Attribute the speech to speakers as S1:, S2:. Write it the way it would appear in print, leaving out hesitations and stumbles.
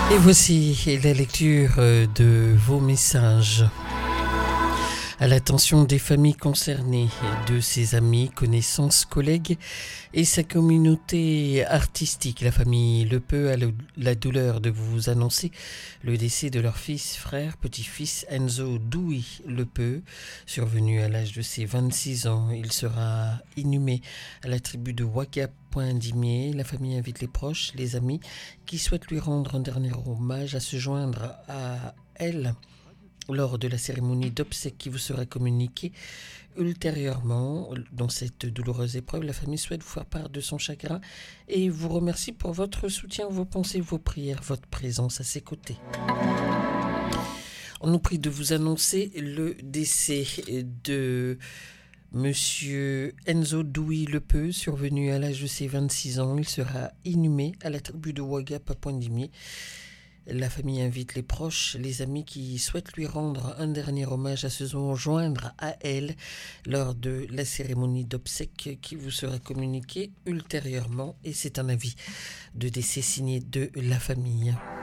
S1: Et voici la lecture de vos messages. À l'attention des familles concernées, de ses amis, connaissances, collègues et sa communauté artistique, la famille Lepeu a la douleur de vous annoncer le décès de leur fils, frère, petit-fils Enzo Douy Lepeu, survenu à l'âge de ses 26 ans. Il sera inhumé à la tribu de Ouaga-Poindimié. La famille invite les proches, les amis qui souhaitent lui rendre un dernier hommage à se joindre à elle lors de la cérémonie d'obsèques qui vous sera communiquée ultérieurement. Dans cette douloureuse épreuve, la famille souhaite vous faire part de son chagrin et vous remercie pour votre soutien, vos pensées, vos prières, votre présence à ses côtés. On nous prie de vous annoncer le décès de Monsieur Enzo Douy Lepeu, survenu à l'âge de ses 26 ans. Il sera inhumé à la tribu de Ouaga-Poindimié. La famille invite les proches, les amis qui souhaitent lui rendre un dernier hommage à se joindre à elle lors de la cérémonie d'obsèques qui vous sera communiquée ultérieurement. Et c'est un avis de décès signé de la famille.